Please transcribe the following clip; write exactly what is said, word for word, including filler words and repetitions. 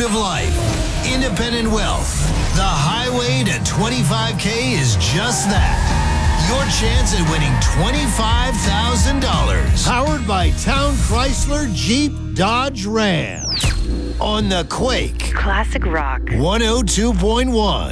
of life. Independent wealth. The highway to twenty-five K is just that. Your chance at winning twenty-five thousand dollars. Powered by Town Chrysler Jeep Dodge Ram. On the Quake Classic rock. one oh two point one.